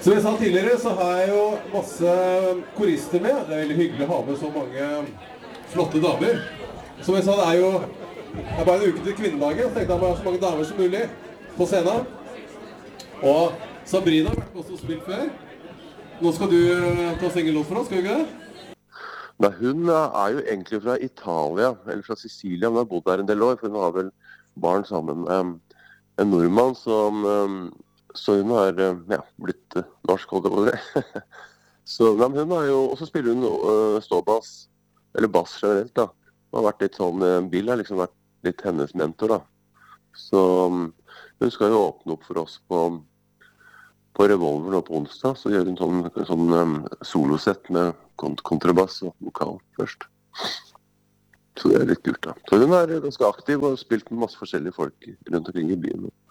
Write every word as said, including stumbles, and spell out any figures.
Som jeg sa tidligere, så har jeg jo masse korister med. Det er veldig hyggelig å ha med så mange flotte damer. Som jeg sa, det er jo det er bare en uke til kvinnedagen, så tenkte jeg bare så mange damer som mulig på scenen. Og Sabrina har vært også spilt før. Nå skal du ta og synge låt for oss, skal du ikke det? Nei, hun er jo egentlig fra Italia, eller fra Sicilia. Hun har bodd der en del år, for hun har vel barn sammen med en nordmann som... Så hun har ja, blitt uh, norsk, holdt jeg på det. Så men hun har jo, og så spiller hun uh, ståbass, eller bass generelt da. Hun har vært litt sånn, uh, Bill har liksom vært litt hennes mentor da. Så um, hun skal jo åpne opp for oss på, på Revolver nå på onsdag, så gjør hun sånn, sånn um, solosett med kont kontrabass og vokal først. Så det er litt kult da. Så hun er ganske aktiv og har spilt med masse forskjellige folk rundt omkring i byen.